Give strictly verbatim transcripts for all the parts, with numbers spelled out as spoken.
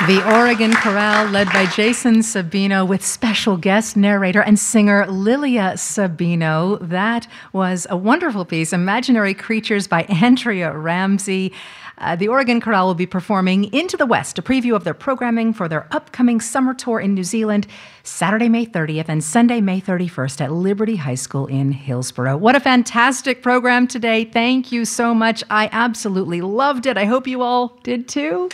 The Oregon Chorale, led by Jason Sabino, with special guest narrator and singer Lilia Sabino. That was a wonderful piece, Imaginary Creatures by Andrea Ramsey. Uh, the Oregon Chorale will be performing Into the West, a preview of their programming for their upcoming summer tour in New Zealand, Saturday, May thirtieth and Sunday, May thirty-first at Liberty High School in Hillsborough. What a fantastic program today. Thank you so much. I absolutely loved it. I hope you all did too.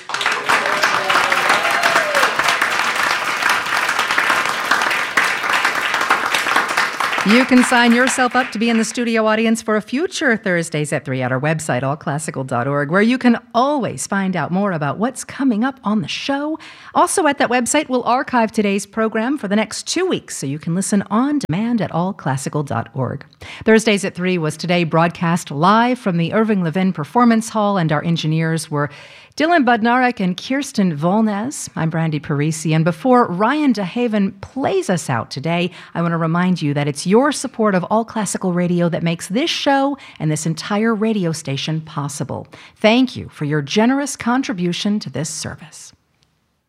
You can sign yourself up to be in the studio audience for a future Thursdays at three at our website, all classical dot org, where you can always find out more about what's coming up on the show. Also at that website, we'll archive today's program for the next two weeks, so you can listen on demand at all classical dot org. Thursdays at three was today broadcast live from the Irving Levin Performance Hall, and our engineers were Dylan Budnarek and Kirsten Volnez. I'm Brandy Parisi, and before Ryan DeHaven plays us out today, I want to remind you that it's your support of All Classical Radio that makes this show and this entire radio station possible. Thank you for your generous contribution to this service.